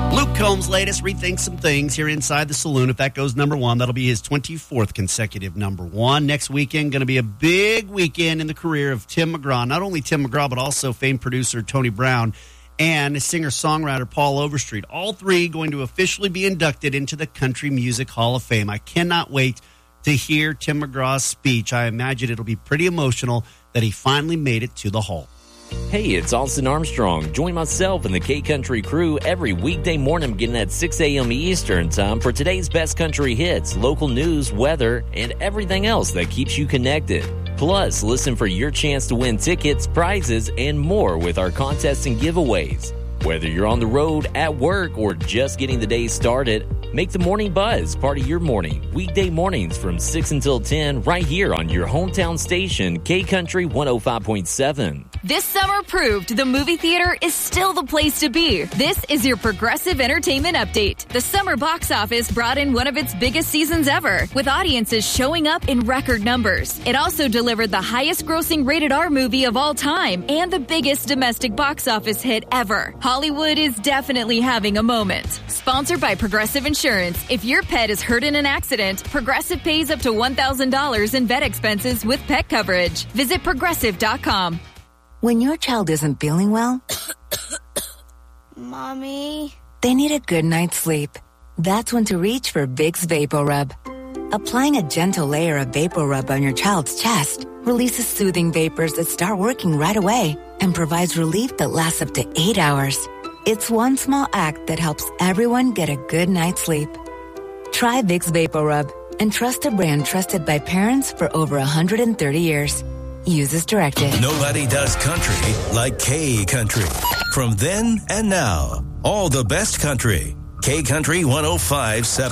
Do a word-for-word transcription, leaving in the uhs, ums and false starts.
Luke Combs' latest, Rethink Some Things, here inside the saloon. If that goes number one, that'll be his twenty-fourth consecutive number one. Next weekend, going to be a big weekend in the career of Tim McGraw. Not only Tim McGraw, but also famed producer Tony Brown and singer-songwriter Paul Overstreet. All three going to officially be inducted into the Country Music Hall of Fame. I cannot wait to hear Tim McGraw's speech. I imagine it'll be pretty emotional that he finally made it to the hall. Hey, it's Austin Armstrong. Join myself and the K-Country crew every weekday morning beginning at six a.m. Eastern Time for today's best country hits, local news, weather, and everything else that keeps you connected. Plus, listen for your chance to win tickets, prizes, and more with our contests and giveaways. Whether you're on the road, at work, or just getting the day started, make the Morning Buzz part of your morning. Weekday mornings from six until ten right here on your hometown station, K-Country one oh five point seven. This summer proved the movie theater is still the place to be. This is your Progressive Entertainment Update. The summer box office brought in one of its biggest seasons ever, with audiences showing up in record numbers. It also delivered the highest grossing rated R movie of all time and the biggest domestic box office hit ever. Hollywood is definitely having a moment. Sponsored by Progressive Insurance. If your pet is hurt in an accident, Progressive pays up to one thousand dollars in vet expenses with pet coverage. Visit progressive dot com. When your child isn't feeling well, Mommy, they need a good night's sleep. That's when to reach for Vicks VapoRub. Applying a gentle layer of VapoRub on your child's chest releases soothing vapors that start working right away and provides relief that lasts up to eight hours. It's one small act that helps everyone get a good night's sleep. Try Vicks VapoRub and trust a brand trusted by parents for over one hundred thirty years. Use as directed. Nobody does country like K-Country. From then and now, all the best country. K-Country one oh five point seven.